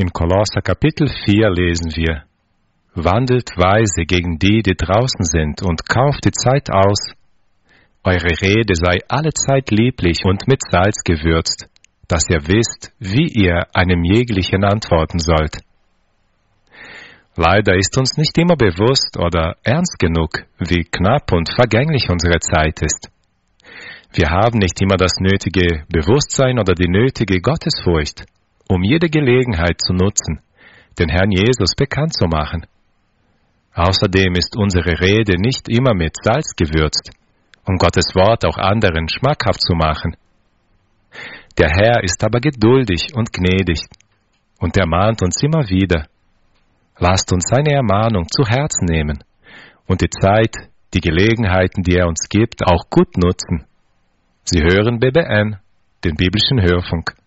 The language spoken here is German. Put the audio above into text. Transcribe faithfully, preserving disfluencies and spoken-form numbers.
In Kolosser Kapitel vier lesen wir: Wandelt weise gegen die, die draußen sind, und kauft die Zeit aus. Eure Rede sei allezeit lieblich und mit Salz gewürzt, dass ihr wisst, wie ihr einem jeglichen antworten sollt. Leider ist uns nicht immer bewusst oder ernst genug, wie knapp und vergänglich unsere Zeit ist. Wir haben nicht immer das nötige Bewusstsein oder die nötige Gottesfurcht, um jede Gelegenheit zu nutzen, den Herrn Jesus bekannt zu machen. Außerdem ist unsere Rede nicht immer mit Salz gewürzt, um Gottes Wort auch anderen schmackhaft zu machen. Der Herr ist aber geduldig und gnädig und ermahnt uns immer wieder. Lasst uns seine Ermahnung zu Herzen nehmen und die Zeit, die Gelegenheiten, die er uns gibt, auch gut nutzen. Sie hören B B N, den biblischen Hörfunk.